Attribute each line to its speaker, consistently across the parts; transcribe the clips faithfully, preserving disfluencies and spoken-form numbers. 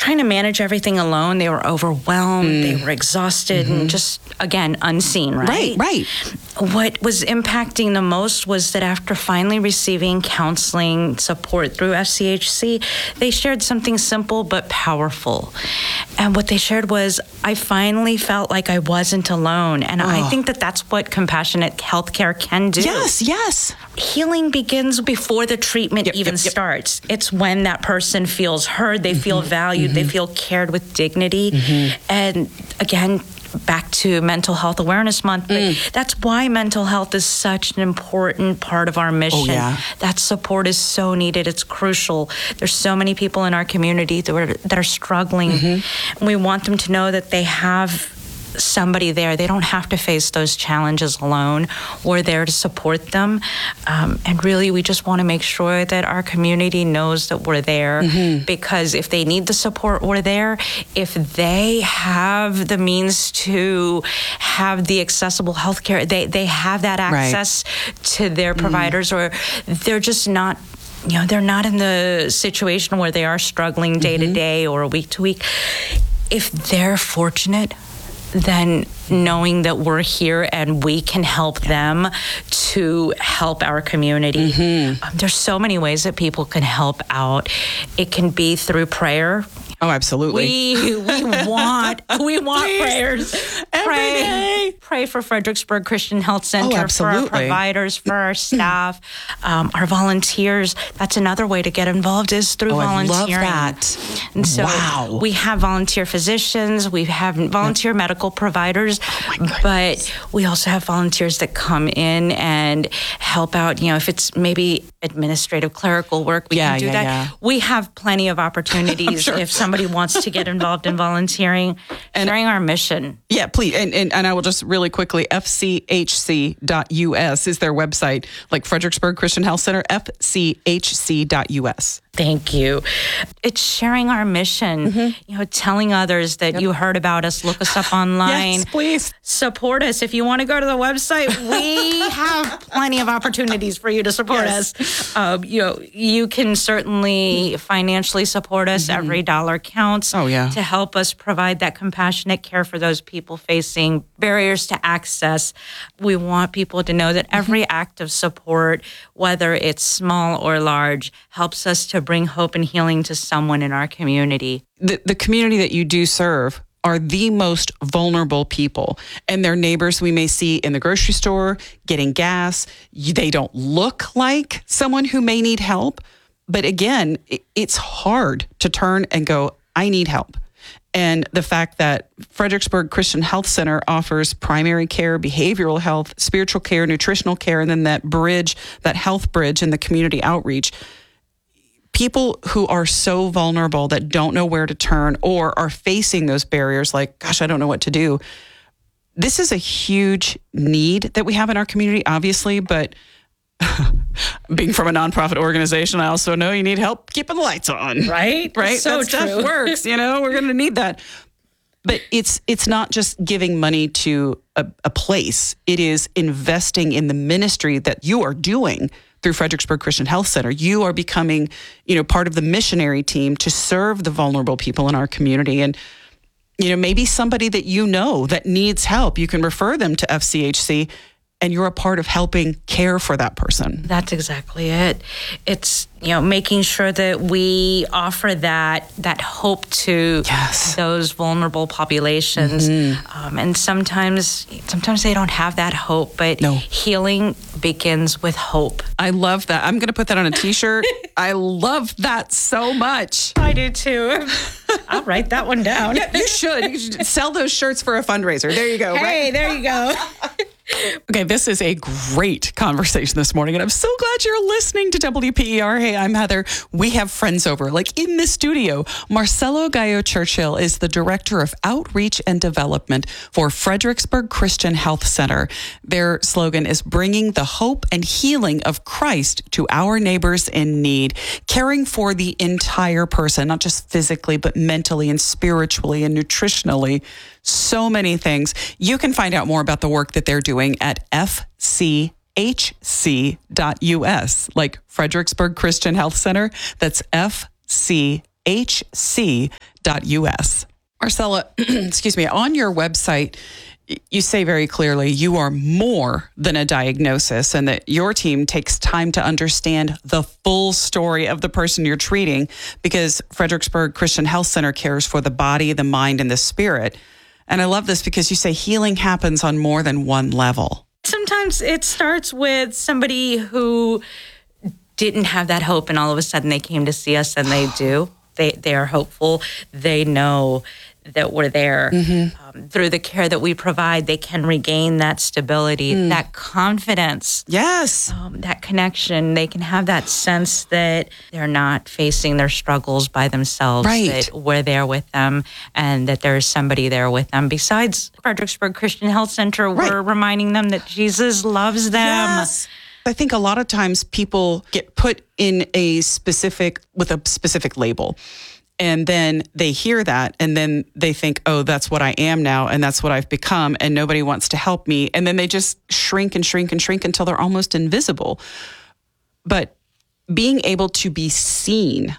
Speaker 1: trying to manage everything alone. They were overwhelmed. Mm. They were exhausted mm-hmm. and just, again, unseen, right?
Speaker 2: Right, right.
Speaker 1: What was impacting the most was that after finally receiving counseling support through F C H C, they shared something simple but powerful. And what they shared was, I finally felt like I wasn't alone. And oh. I think that that's what compassionate healthcare can do.
Speaker 2: Yes, yes.
Speaker 1: Healing begins before the treatment yep, even yep, yep. starts. It's when that person feels heard, they mm-hmm. feel valued, mm-hmm. they feel cared with dignity. Mm-hmm. And again, back to Mental Health Awareness Month, but mm. that's why mental health is such an important part of our mission.
Speaker 2: Oh, yeah.
Speaker 1: That support is so needed. It's crucial. There's so many people in our community that are, that are struggling. Mm-hmm. We want them to know that they have somebody there. They don't have to face those challenges alone. We're there to support them. Um, and really, we just want to make sure that our community knows that we're there mm-hmm. because if they need the support, we're there. If they have the means to have the accessible healthcare, they, they have that access right. to their providers mm-hmm. or they're just not you know, they're not in the situation where they are struggling day mm-hmm. to day or week to week. If they're fortunate, then knowing that we're here and we can help them to help our community. Mm-hmm. Um, there's so many ways that people can help out. It can be through prayer.
Speaker 2: Oh, absolutely.
Speaker 1: We we want we want
Speaker 2: Please.
Speaker 1: prayers.
Speaker 2: Every
Speaker 1: pray,
Speaker 2: day.
Speaker 1: Pray for Fredericksburg Christian Health Center,
Speaker 2: oh,
Speaker 1: for our providers, for our staff, um, our volunteers. That's another way to get involved is through
Speaker 2: oh,
Speaker 1: volunteering.
Speaker 2: I love that.
Speaker 1: And so
Speaker 2: wow.
Speaker 1: we have volunteer physicians, we have volunteer medical providers,
Speaker 2: oh
Speaker 1: but we also have volunteers that come in and help out. You know, if it's maybe administrative clerical work, we
Speaker 2: yeah,
Speaker 1: can do
Speaker 2: yeah,
Speaker 1: that.
Speaker 2: Yeah.
Speaker 1: We have plenty of opportunities
Speaker 2: sure.
Speaker 1: if somebody wants to get involved in volunteering, and sharing our mission.
Speaker 2: Yeah, please. And, and, and I will just really quickly, F C H C dot U S is their website, like Fredericksburg Christian Health Center, F C H C dot U S.
Speaker 1: Thank you. It's sharing our mission, mm-hmm. you know, telling others that yep. you heard about us, look us up online.
Speaker 2: Yes, please.
Speaker 1: Support us. If you want to go to the website, we have plenty of opportunities for you to support yes. us. Um, you know, you can certainly financially support us. Mm-hmm. Every dollar counts
Speaker 2: oh, yeah.
Speaker 1: to help us provide that compassionate care for those people facing barriers to access. We want people to know that every mm-hmm. act of support, whether it's small or large, helps us to bring hope and healing to someone in our community.
Speaker 2: The, the community that you do serve are the most vulnerable people, and their neighbors we may see in the grocery store getting gas. They don't look like someone who may need help. But again, it's hard to turn and go, I need help. And the fact that Fredericksburg Christian Health Center offers primary care, behavioral health, spiritual care, nutritional care, and then that bridge, that health bridge and the community outreach. People who are so vulnerable that don't know where to turn or are facing those barriers like, gosh, I don't know what to do. This is a huge need that we have in our community, obviously, but being from a nonprofit organization, I also know you need help keeping the lights on.
Speaker 1: Right?
Speaker 2: Right?
Speaker 1: So
Speaker 2: that stuff
Speaker 1: true.
Speaker 2: works, you know, we're going to need that. But it's it's not just giving money to a, a place. It is investing in the ministry that you are doing through Fredericksburg Christian Health Center. You are becoming, you know, part of the missionary team to serve the vulnerable people in our community. And, you know, maybe somebody that you know that needs help, you can refer them to F C H C, and you're a part of helping care for that person.
Speaker 1: That's exactly it. It's, you know, making sure that we offer that that hope to
Speaker 2: yes.
Speaker 1: those vulnerable populations. Mm-hmm. Um, and sometimes sometimes they don't have that hope, but
Speaker 2: no.
Speaker 1: healing begins with hope.
Speaker 2: I love that. I'm going to put that on a t-shirt. I love that so much.
Speaker 1: I do too. I'll write that one down.
Speaker 2: Yeah, you should. You should sell those shirts for a fundraiser. There you go.
Speaker 1: Hey,
Speaker 2: right?
Speaker 1: there you go.
Speaker 2: Okay, this is a great conversation this morning, and I'm so glad you're listening to W P E R. Hey, I'm Heather. We have friends over, like in the studio. Marcelo Gallo Churchill is the Director of Outreach and Development for Fredericksburg Christian Health Center. Their slogan is bringing the hope and healing of Christ to our neighbors in need, caring for the entire person, not just physically, but mentally and spiritually and nutritionally. So many things. You can find out more about the work that they're doing at F C H C dot U S, like Fredericksburg Christian Health Center. That's F C H C dot U S. Marcella, excuse me, on your website, you say very clearly you are more than a diagnosis and that your team takes time to understand the full story of the person you're treating because Fredericksburg Christian Health Center cares for the body, the mind, and the spirit. And I love this because you say healing happens on more than one level.
Speaker 1: Sometimes it starts with somebody who didn't have that hope and all of a sudden they came to see us and they do. They, they are hopeful. They know that we're there. Mm-hmm. Um, through the care that we provide, they can regain that stability, mm. that confidence.
Speaker 2: Yes.
Speaker 1: Um, that connection. They can have that sense that they're not facing their struggles by themselves,
Speaker 2: right.
Speaker 1: that we're there with them and that there's somebody there with them. Besides Fredericksburg Christian Health Center, right. we're reminding them that Jesus loves them.
Speaker 2: Yes. I think a lot of times people get put in a specific, with a specific label. And then they hear that and then they think, oh, that's what I am now and that's what I've become and nobody wants to help me. And then they just shrink and shrink and shrink until they're almost invisible. But being able to be seen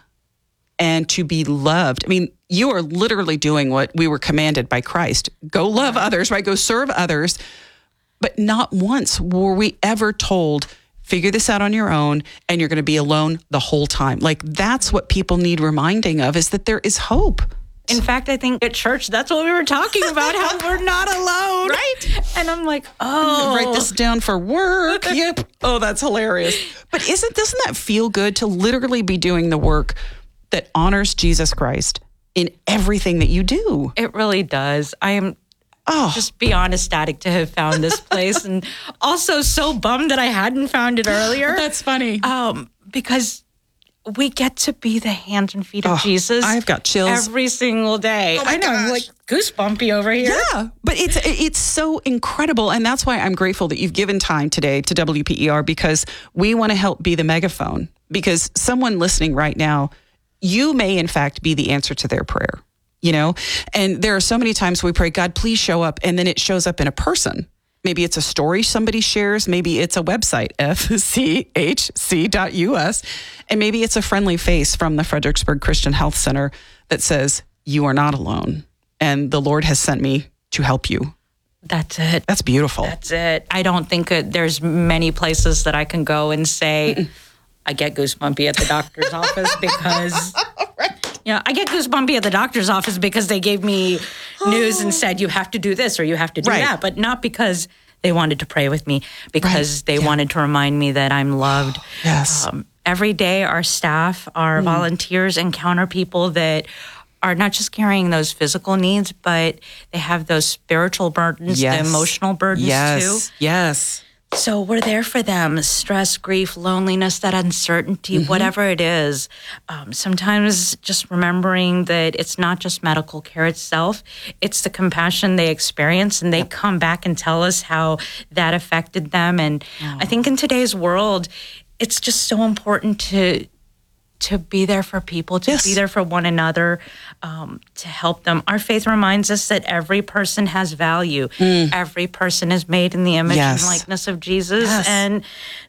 Speaker 2: and to be loved, I mean, you are literally doing what we were commanded by Christ. Go love others, right? Go serve others. But not once were we ever told, figure this out on your own and you're going to be alone the whole time. Like that's what people need reminding of, is that there is hope.
Speaker 1: In fact, I think at church, that's what we were talking about, how we're not alone.
Speaker 2: Right.
Speaker 1: And I'm like, oh.
Speaker 2: Write this down for work. Yep. Oh, that's hilarious. But isn't, doesn't that feel good to literally be doing the work that honors Jesus Christ in everything that you do?
Speaker 1: It really does. I am
Speaker 2: Oh.
Speaker 1: just beyond ecstatic to have found this place and also so bummed that I hadn't found it earlier.
Speaker 2: That's funny.
Speaker 1: Um, because we get to be the hands and feet of
Speaker 2: oh,
Speaker 1: Jesus.
Speaker 2: I've got chills
Speaker 1: every single day.
Speaker 2: Oh my
Speaker 1: I know,
Speaker 2: gosh.
Speaker 1: I'm like goosebumpy over here.
Speaker 2: Yeah, but it's it's so incredible. And that's why I'm grateful that you've given time today to W P E R, because we want to help be the megaphone. Because someone listening right now, you may in fact be the answer to their prayer. You know, and there are so many times we pray, God, please show up. And then it shows up in a person. Maybe it's a story somebody shares. Maybe it's a website, F C H C dot U S. And maybe it's a friendly face from the Fredericksburg Christian Health Center that says, you are not alone. And the Lord has sent me to help you.
Speaker 1: That's it.
Speaker 2: That's beautiful.
Speaker 1: That's it. I don't think it, there's many places that I can go and say, Mm-mm. I get goosebumpy at the doctor's office because...
Speaker 2: right.
Speaker 1: Yeah, you know, I get goosebumpy at the doctor's office because they gave me news and said, you have to do this or you have to do
Speaker 2: right.
Speaker 1: that, but not because they wanted to pray with me, because right. they yeah. wanted to remind me that I'm loved.
Speaker 2: Yes.
Speaker 1: Um, every day, our staff, our mm. volunteers encounter people that are not just carrying those physical needs, but they have those spiritual burdens,
Speaker 2: yes.
Speaker 1: the emotional burdens
Speaker 2: yes.
Speaker 1: too.
Speaker 2: Yes.
Speaker 1: So we're there for them. Stress, grief, loneliness, that uncertainty, mm-hmm. whatever it is. Um, sometimes just remembering that it's not just medical care itself. It's the compassion they experience, and they come back and tell us how that affected them. And oh. I think in today's world, it's just so important to to be there for people, to
Speaker 2: yes.
Speaker 1: be there for one another, um, to help them. Our faith reminds us that every person has value. Mm. Every person is made in the image yes. and likeness of Jesus. Yes. And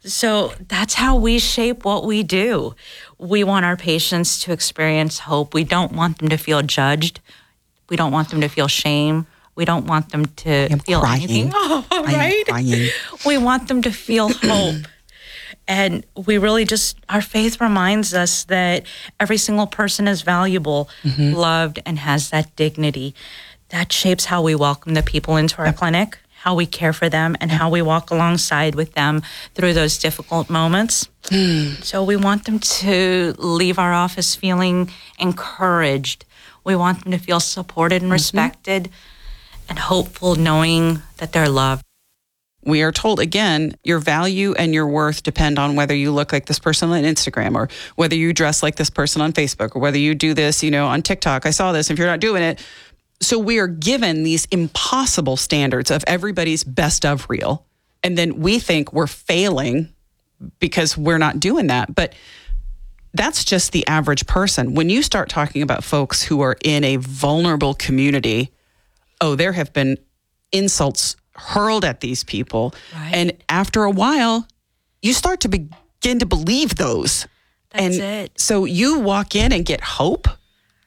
Speaker 1: so that's how we shape what we do. We want our patients to experience hope. We don't want them to feel judged. We don't want them to feel shame. We don't want them to
Speaker 2: I'm
Speaker 1: feel
Speaker 2: crying.
Speaker 1: anything. Oh, right?
Speaker 2: I am crying.
Speaker 1: We want them to feel hope. And we really just, our faith reminds us that every single person is valuable, mm-hmm. loved, and has that dignity. That shapes how we welcome the people into our yep. clinic, how we care for them, and yep. how we walk alongside with them through those difficult moments. Mm. So we want them to leave our office feeling encouraged. We want them to feel supported and mm-hmm. respected and hopeful, knowing that they're loved.
Speaker 2: We are told, again, your value and your worth depend on whether you look like this person on Instagram, or whether you dress like this person on Facebook, or whether you do this, you know, on TikTok. I saw this. If you're not doing it. So we are given these impossible standards of everybody's best of reel. And then we think we're failing because we're not doing that. But that's just the average person. When you start talking about folks who are in a vulnerable community, oh, there have been insults hurled at these people. Right. And after a while, you start to begin to believe those.
Speaker 1: That's
Speaker 2: and
Speaker 1: it.
Speaker 2: So you walk in and get hope.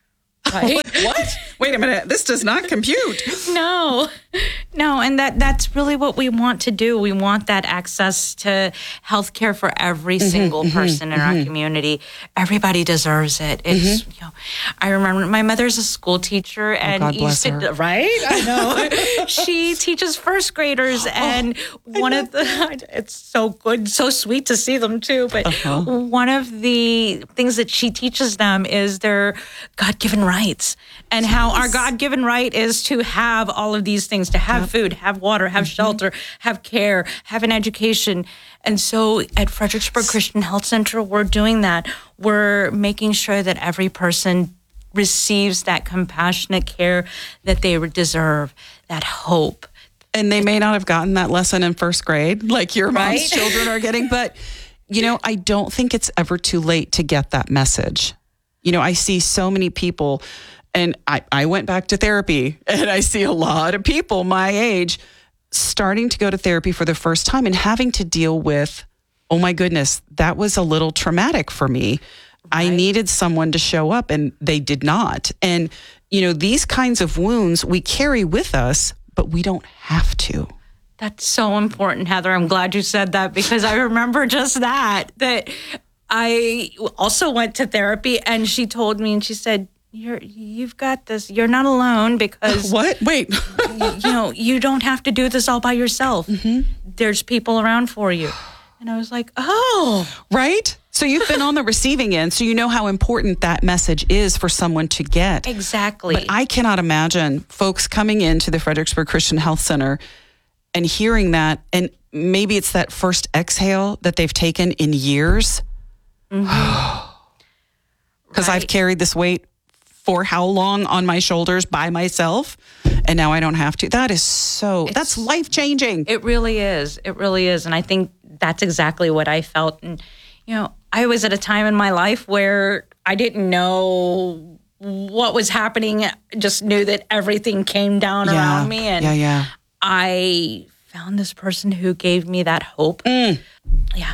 Speaker 1: Right?
Speaker 2: What? Wait a minute. This does not compute.
Speaker 1: No, no. And that that's really what we want to do. We want that access to healthcare for every mm-hmm, single mm-hmm, person in mm-hmm. our community. Everybody deserves it. It's, mm-hmm. you know, I remember my mother's a school teacher and
Speaker 2: oh, God bless
Speaker 1: used to,
Speaker 2: her.
Speaker 1: right? I know. She teaches first graders and oh, one of the, it's so good, so sweet to see them too. But uh-huh. one of the things that she teaches them is their God-given rights. And yes. how our God-given right is to have all of these things, to have yep. food, have water, have mm-hmm. shelter, have care, have an education. And so at Fredericksburg Christian Health Center, we're doing that. We're making sure that every person receives that compassionate care that they deserve, that hope.
Speaker 2: And they may not have gotten that lesson in first grade, like your mom's
Speaker 1: right?
Speaker 2: children are getting. But, you know, I don't think it's ever too late to get that message. You know, I see so many people. And I, I went back to therapy and I see a lot of people my age starting to go to therapy for the first time and having to deal with, oh my goodness, that was a little traumatic for me. Right. I needed someone to show up and they did not. And, you know, these kinds of wounds we carry with us, but we don't have to.
Speaker 1: That's so important, Heather. I'm glad you said that because I remember just that, that I also went to therapy and she told me and she said, You're, you've got this. You're not alone because...
Speaker 2: What? Wait.
Speaker 1: you, you know, you don't have to do this all by yourself. Mm-hmm. There's people around for you. And I was like, oh.
Speaker 2: Right? So you've been on the receiving end, so you know how important that message is for someone to get.
Speaker 1: Exactly.
Speaker 2: But I cannot imagine folks coming into the Fredericksburg Christian Health Center and hearing that, and maybe it's that first exhale that they've taken in years. Because mm-hmm. right. I've carried this weight for how long on my shoulders by myself, and now I don't have to. That is so, it's, that's life-changing.
Speaker 1: It really is. It really is. And I think that's exactly what I felt. And, you know, I was at a time in my life where I didn't know what was happening, just knew that everything came down
Speaker 2: yeah.
Speaker 1: around me. And
Speaker 2: yeah, yeah.
Speaker 1: I found this person who gave me that hope.
Speaker 2: Mm.
Speaker 1: Yeah.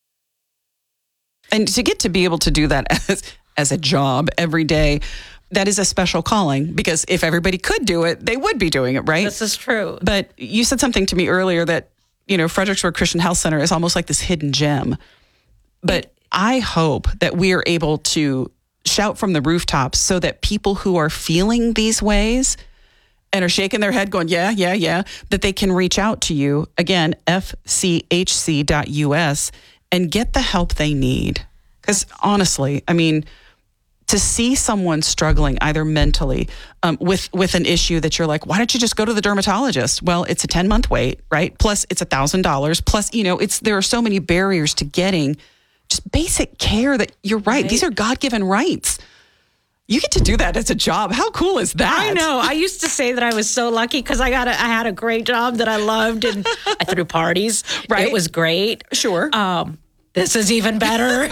Speaker 2: And to get to be able to do that as, as a job every day, that is a special calling, because if everybody could do it, they would be doing it, right?
Speaker 1: This is true.
Speaker 2: But you said something to me earlier that, you know, Fredericksburg Christian Health Center is almost like this hidden gem. But it, I hope that we are able to shout from the rooftops so that people who are feeling these ways and are shaking their head going, yeah, yeah, yeah, that they can reach out to you, again, f c h c dot u s, and get the help they need. Because honestly, I mean, to see someone struggling either mentally um, with with an issue that you're like, why don't you just go to the dermatologist? Well, it's a ten-month wait, right? Plus, it's one thousand dollars. Plus, you know, it's there are so many barriers to getting just basic care that you're right. right. These are God-given rights. You get to do that as a job. How cool is that?
Speaker 1: I know. I used to say that I was so lucky because I got a, I had a great job that I loved, and I threw parties. Right. It was great.
Speaker 2: Sure.
Speaker 1: Um, this is even better.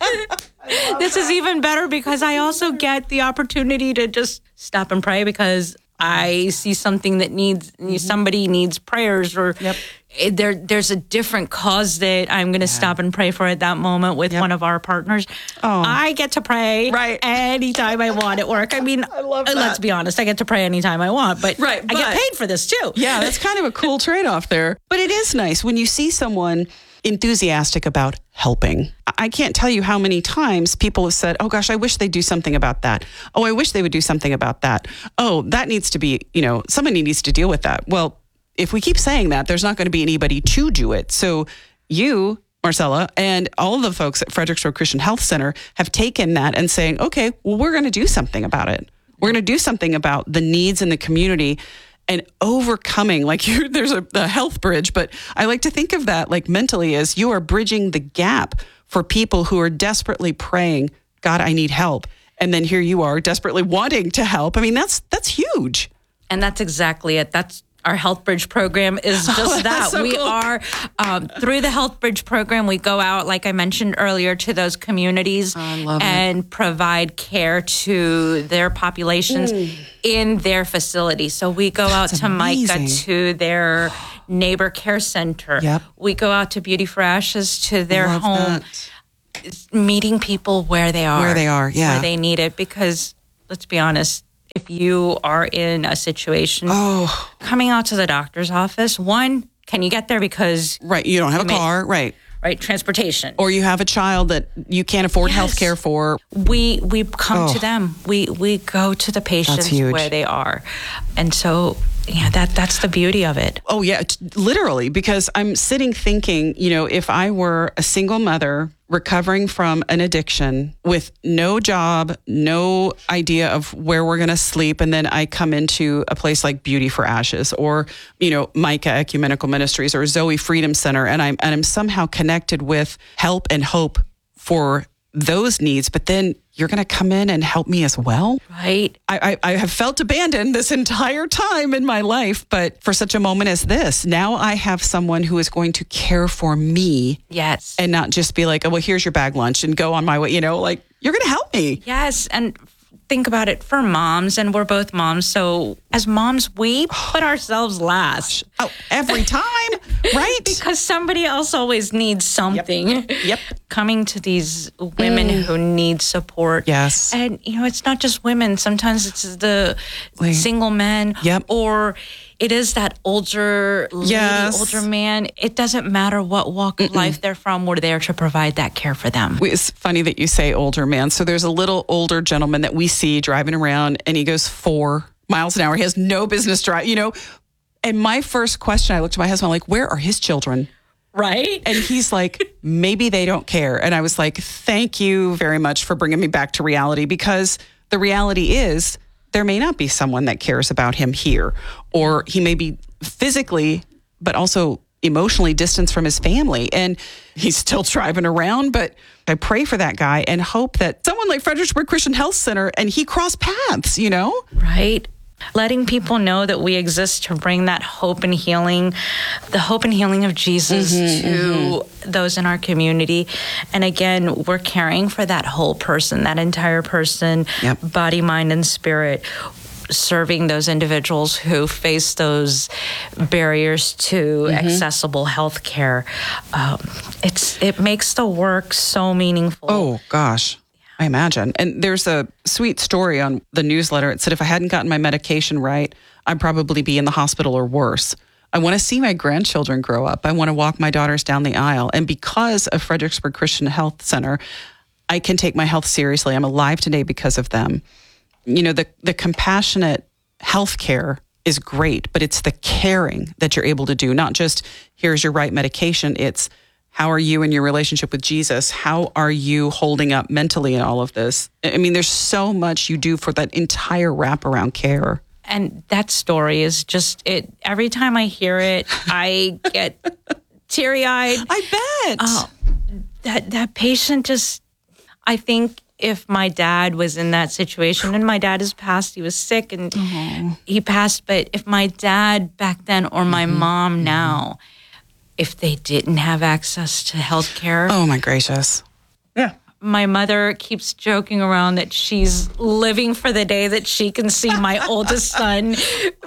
Speaker 1: This is even better because I also get the opportunity to just stop and pray because I see something that needs, mm-hmm. somebody needs prayers, or
Speaker 2: yep.
Speaker 1: there there's a different cause that I'm going to yeah. stop and pray for at that moment with yep. one of our partners.
Speaker 2: Oh.
Speaker 1: I get to pray
Speaker 2: right.
Speaker 1: anytime I want at work. I mean,
Speaker 2: I love that.
Speaker 1: Let's be honest, I get to pray anytime I want, but,
Speaker 2: right,
Speaker 1: I
Speaker 2: but
Speaker 1: get paid for this too.
Speaker 2: Yeah, that's kind of a cool trade-off there. But it is nice when you see someone enthusiastic about helping. I can't tell you how many times people have said, oh gosh, I wish they'd do something about that. Oh, I wish they would do something about that. Oh, that needs to be, you know, somebody needs to deal with that. Well, if we keep saying that, there's not going to be anybody to do it. So you, Marcella, and all of the folks at Fredericksburg Christian Health Center have taken that and saying, okay, well, we're going to do something about it. We're going to do something about the needs in the community and overcoming, like you, there's a, a health bridge, but I like to think of that like mentally as you are bridging the gap for people who are desperately praying, God, I need help. And then here you are desperately wanting to help. I mean, that's that's huge.
Speaker 1: And that's exactly it. That's our Health Bridge program is just
Speaker 2: oh,
Speaker 1: that.
Speaker 2: So
Speaker 1: we
Speaker 2: cool.
Speaker 1: are, um, through the Health Bridge program, we go out, like I mentioned earlier, to those communities
Speaker 2: oh,
Speaker 1: and
Speaker 2: it.
Speaker 1: provide care to their populations mm. in their facility. So we go
Speaker 2: That's
Speaker 1: out to
Speaker 2: amazing.
Speaker 1: Micah, to their neighbor care center.
Speaker 2: Yep.
Speaker 1: We go out to Beauty for Ashes, to their home,
Speaker 2: that.
Speaker 1: meeting people where they are.
Speaker 2: Where they are, yeah.
Speaker 1: Where they need it, because let's be honest, if you are in a situation
Speaker 2: Oh,
Speaker 1: coming out to the doctor's office, one, can you get there because,
Speaker 2: right. You don't have a
Speaker 1: may-
Speaker 2: car, right?
Speaker 1: right, transportation.
Speaker 2: Or you have a child that you can't afford
Speaker 1: Yes.
Speaker 2: health care for.
Speaker 1: We we come
Speaker 2: Oh.
Speaker 1: to them. We we go to the patients
Speaker 2: huge.
Speaker 1: where they are. And so, yeah, that that's the beauty of it.
Speaker 2: Oh, yeah, t- literally, because I'm sitting thinking, you know, if I were a single mother recovering from an addiction with no job, no idea of where we're going to sleep, and then I come into a place like Beauty for Ashes or, you know, Micah Ecumenical Ministries or Zoe Freedom Center, and I'm, and I'm somehow connected with help and hope for those needs, but then you're going to come in and help me as well?
Speaker 1: Right?
Speaker 2: I, I, I have felt abandoned this entire time in my life, but for such a moment as this, now I have someone who is going to care for me
Speaker 1: Yes.
Speaker 2: and not just be like, oh, well, here's your bag lunch and go on my way. You know, like, you're going to help me.
Speaker 1: Yes, and think about it for moms, and we're both moms. So as moms, we put ourselves last.
Speaker 2: Oh, every time, right?
Speaker 1: Because somebody else always needs something.
Speaker 2: Yep.
Speaker 1: Coming to these women who need support.
Speaker 2: Yes.
Speaker 1: And, you know, it's not just women. Sometimes it's the
Speaker 2: Like-
Speaker 1: single men.
Speaker 2: Yep.
Speaker 1: Or it is that older lady,
Speaker 2: Yes.
Speaker 1: older man. It doesn't matter what walk of life they're from. We're there to provide that care for them.
Speaker 2: It's funny that you say older man. So there's a little older gentleman that we see driving around and he goes four miles an hour. He has no business drive, you know. And my first question, I looked at my husband, I'm like, where are his children?
Speaker 1: Right?
Speaker 2: And he's like, maybe they don't care. And I was like, thank you very much for bringing me back to reality, because the reality is there may not be someone that cares about him here, or he may be physically, but also emotionally distanced from his family. And he's still driving around. But I pray for that guy and hope that someone like Fredericksburg Christian Health Center and he cross paths, you know?
Speaker 1: Right? Letting people know that we exist to bring that hope and healing, the hope and healing of Jesus
Speaker 2: Mm-hmm,
Speaker 1: to
Speaker 2: mm-hmm.
Speaker 1: those in our community. And again, we're caring for that whole person, that entire person,
Speaker 2: Yep.
Speaker 1: body, mind, and spirit, serving those individuals who face those barriers to
Speaker 2: Mm-hmm.
Speaker 1: accessible health care. Um, it's it makes the work so meaningful.
Speaker 2: Oh, gosh. I imagine. And there's a sweet story on the newsletter. It said, if I hadn't gotten my medication right, I'd probably be in the hospital or worse. I want to see my grandchildren grow up. I want to walk my daughters down the aisle. And because of Fredericksburg Christian Health Center, I can take my health seriously. I'm alive today because of them. You know, the, the compassionate health care is great, but it's the caring that you're able to do. Not just, here's your right medication. It's, how are you in your relationship with Jesus? How are you holding up mentally in all of this? I mean, there's so much you do for that entire wraparound care.
Speaker 1: And that story is just it. Every time I hear it, I get teary-eyed.
Speaker 2: I bet.
Speaker 1: Oh, that that patient just. I think if my dad was in that situation, and my dad has passed, he was sick and he passed. But if my dad back then or my
Speaker 2: Mm-hmm.
Speaker 1: mom now, if they didn't have access to health care,
Speaker 2: Oh, my gracious. Yeah.
Speaker 1: my mother keeps joking around that she's living for the day that she can see my oldest son become,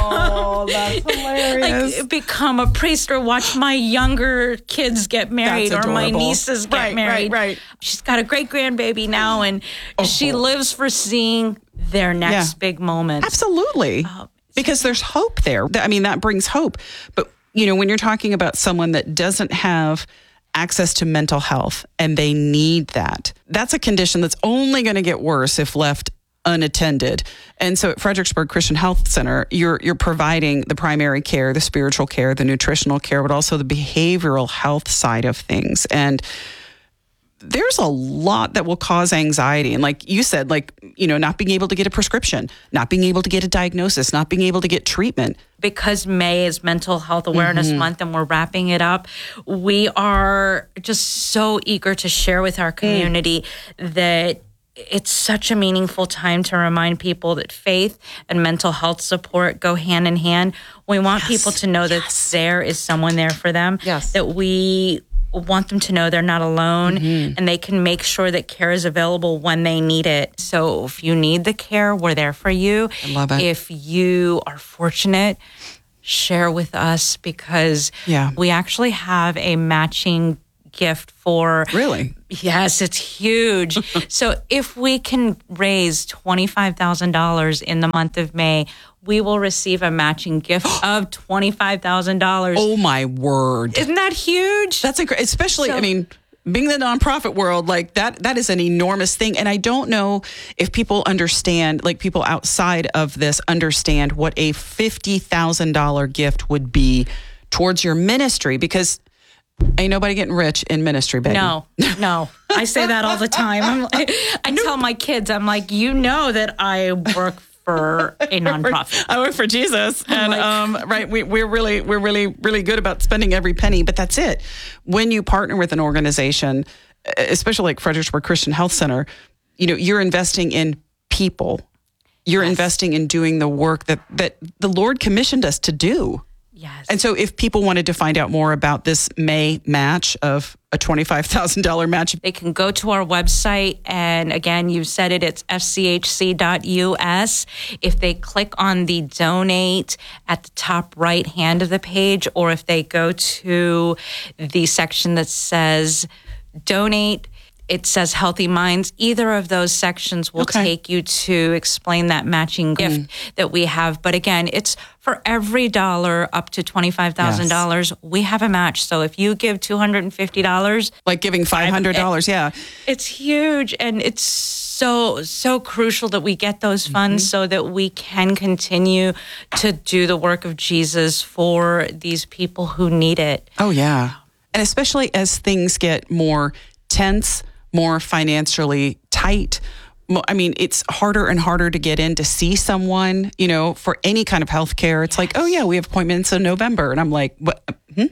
Speaker 2: Oh, that's hilarious.
Speaker 1: like, become a priest or watch my younger kids get married
Speaker 2: That's
Speaker 1: or my
Speaker 2: adorable.
Speaker 1: nieces get
Speaker 2: Right,
Speaker 1: married.
Speaker 2: right, right.
Speaker 1: She's got a great grandbaby now, and she lives for seeing their next
Speaker 2: Yeah.
Speaker 1: big moment.
Speaker 2: Absolutely. Because there's hope there. I mean, that brings hope. But, you know, when you're talking about someone that doesn't have access to mental health and they need that, that's a condition that's only going to get worse if left unattended. And so at Fredericksburg Christian Health Center, you're you're providing the primary care, the spiritual care, the nutritional care, but also the behavioral health side of things. And there's a lot that will cause anxiety. And like you said, like, you know, not being able to get a prescription, not being able to get a diagnosis, not being able to get treatment.
Speaker 1: Because May is Mental Health Awareness
Speaker 2: Mm-hmm.
Speaker 1: Month and we're wrapping it up, we are just so eager to share with our community
Speaker 2: Mm.
Speaker 1: that it's such a meaningful time to remind people that faith and mental health support go hand in hand. We want people to know that there is someone there for them,
Speaker 2: Yes.
Speaker 1: that we want them to know they're not alone
Speaker 2: Mm-hmm.
Speaker 1: and they can make sure that care is available when they need it. So if you need the care, we're there for you.
Speaker 2: I love it.
Speaker 1: If you are fortunate, share with us because
Speaker 2: Yeah.
Speaker 1: we actually have a matching gift for.
Speaker 2: Really?
Speaker 1: Yes, it's huge. So if we can raise twenty-five thousand dollars in the month of May, we will receive a matching gift of twenty-five thousand dollars.
Speaker 2: Oh, my word.
Speaker 1: Isn't that huge?
Speaker 2: That's incredible. Especially,
Speaker 1: So-
Speaker 2: I mean, being the nonprofit world, like that, that is an enormous thing. And I don't know if people understand, like people outside of this understand what a fifty thousand dollars gift would be towards your ministry, because ain't nobody getting rich in ministry, baby.
Speaker 1: No, no. I say that all the time. I'm like, I tell my kids, I'm like, you know that I work for a nonprofit.
Speaker 2: I work for Jesus, and
Speaker 1: like-
Speaker 2: um, right, we, we're really, we're really, really good about spending every penny. But that's it. When you partner with an organization, especially like Fredericksburg Christian Health Center, you know, you're investing in people. You're
Speaker 1: Yes.
Speaker 2: investing in doing the work that that the Lord commissioned us to do.
Speaker 1: Yes.
Speaker 2: And so, if people wanted to find out more about this May match of a twenty-five thousand dollars match,
Speaker 1: They can go to our website, and again, you said it, it's f c h c dot u s. If they click on the donate at the top right hand of the page, or if they go to the section that says donate, it says Healthy Minds. Either of those sections will
Speaker 2: Okay.
Speaker 1: take you to explain that matching gift that we have. But again, it's for every dollar up to twenty-five thousand dollars, we have a match. So if you give two hundred fifty dollars,
Speaker 2: like giving five hundred dollars, yeah.
Speaker 1: it's huge, and it's so so crucial that we get those funds so that we can continue to do the work of Jesus for these people who need it.
Speaker 2: Oh, yeah. And especially as things get more tense, more financially tight. Mo- I mean, it's harder and harder to get in to see someone, you know, for any kind of health care. It's like, oh, yeah, we have appointments in November. And I'm like, what? Hmm?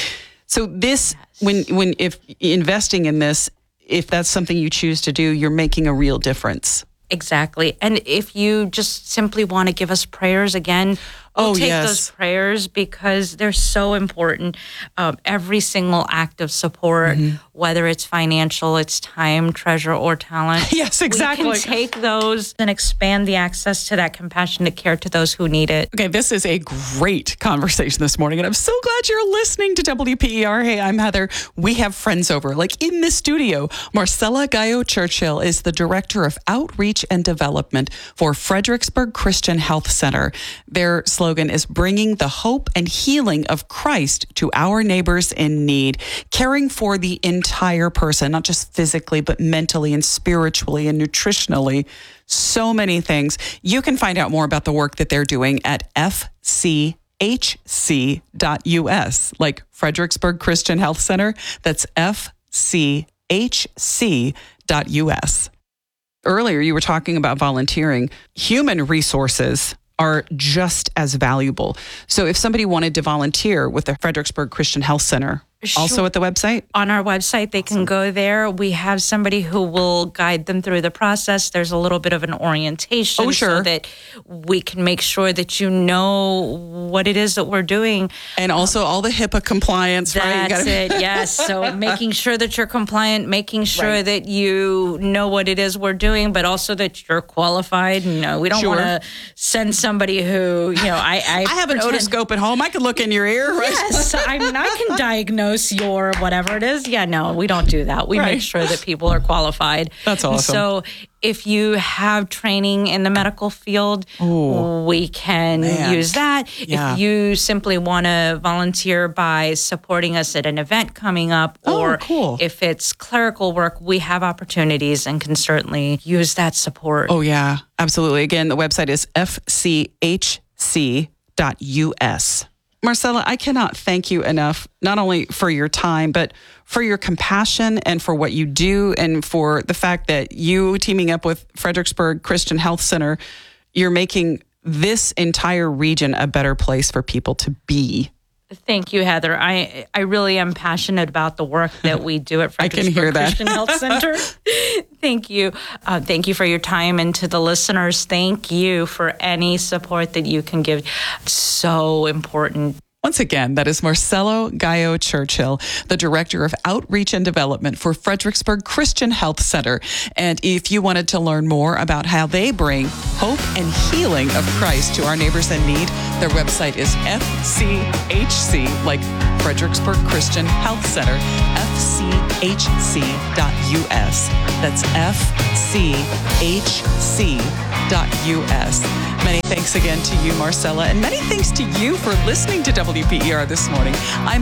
Speaker 2: So this, when, when, if investing in this, if that's something you choose to do, you're making a real difference.
Speaker 1: Exactly. And if you just simply want to give us prayers again, we'll
Speaker 2: Oh,
Speaker 1: take
Speaker 2: yes.
Speaker 1: those prayers because they're so important. Um, every single act of support,
Speaker 2: Mm-hmm.
Speaker 1: whether it's financial, it's time, treasure, or talent.
Speaker 2: Yes, exactly.
Speaker 1: We can take those and expand the access to that compassionate care to those who need it.
Speaker 2: Okay, this is a great conversation this morning, and I'm so glad you're listening to W P E R. Hey, I'm Heather. We have friends over, like in the studio. Marcella Gallo Churchill is the Director of Outreach and Development for Fredericksburg Christian Health Center. Their slogan is bringing the hope and healing of Christ to our neighbors in need, caring for the entire person, not just physically, but mentally and spiritually and nutritionally. So many things. You can find out more about the work that they're doing at f c h c dot u s, like Fredericksburg Christian Health Center. That's f c h c dot u s. Earlier, you were talking about volunteering. Human resources are just as valuable. So if somebody wanted to volunteer with the Fredericksburg Christian Health Center, also
Speaker 1: Sure.
Speaker 2: at the website?
Speaker 1: On our website, they can go there. We have somebody who will guide them through the process. There's a little bit of an orientation
Speaker 2: Oh, sure.
Speaker 1: so that we can make sure that you know what it is that we're doing.
Speaker 2: And also all the HIPAA compliance, right? You
Speaker 1: That's
Speaker 2: gotta-
Speaker 1: it, yes. So making sure that you're compliant, making sure
Speaker 2: Right.
Speaker 1: that you know what it is we're doing, but also that you're qualified. You know, we don't
Speaker 2: Sure.
Speaker 1: want to send somebody who, you know, I I,
Speaker 2: I have an
Speaker 1: pretend-
Speaker 2: otoscope at home. I could look in your ear, right?
Speaker 1: Yes, I mean, I can diagnose your whatever it is. Yeah, no, we don't do that. We
Speaker 2: Right.
Speaker 1: make sure that people are qualified.
Speaker 2: That's
Speaker 1: And
Speaker 2: awesome.
Speaker 1: so if you have training in the medical field,
Speaker 2: Ooh.
Speaker 1: we can
Speaker 2: Man.
Speaker 1: use that.
Speaker 2: Yeah.
Speaker 1: If you simply want to volunteer by supporting us at an event coming up,
Speaker 2: Oh,
Speaker 1: or
Speaker 2: cool.
Speaker 1: if it's clerical work, we have opportunities and can certainly use that support.
Speaker 2: Oh, yeah, absolutely. Again, the website is f c h c dot u s. Marcella, I cannot thank you enough, not only for your time, but for your compassion and for what you do, and for the fact that you, teaming up with Fredericksburg Christian Health Center, you're making this entire region a better place for people to be.
Speaker 1: Thank you, Heather. I I really am passionate about the work that we do at
Speaker 2: I can
Speaker 1: Fredericksburg
Speaker 2: hear that.
Speaker 1: Christian Health Center. Thank you. Uh, thank you for your time. And to the listeners, thank you for any support that you can give. So important.
Speaker 2: Once again, that is Marcelo Gallo Churchill, the Director of Outreach and Development for Fredericksburg Christian Health Center. And if you wanted to learn more about how they bring hope and healing of Christ to our neighbors in need, their website is f c h c, like Fredericksburg Christian Health Center, F C H C dot U S. That's F C H C dot U S. Many thanks again to you, Marcella, and many thanks to you for listening to W P E R this morning. I'm